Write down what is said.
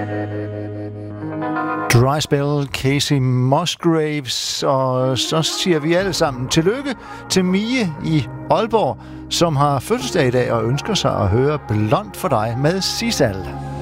Dry Spell, Casey Musgraves, og så siger vi alle sammen tillykke til Mie i Aalborg, som har fødselsdag i dag og ønsker sig at høre Blond for dig med Sisal.